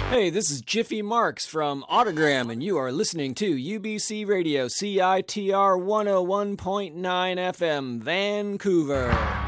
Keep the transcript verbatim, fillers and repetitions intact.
Hey, this is Jiffy Marks from Autogram, and you are listening to U B C Radio C I T R one oh one point nine F M, Vancouver.